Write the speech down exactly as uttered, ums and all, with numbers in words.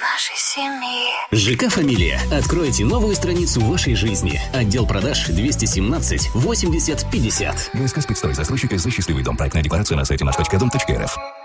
нашей семьи. ЖК «Фамилия». Откройте новую страницу в вашей жизни. Отдел продаж двести семнадцать восемьдесят пятьдесят. ГСК «Спецстрой». Застройщик СЗ «Счастливый дом». Проектная декларация на сайте наш точка дом точка эр эф.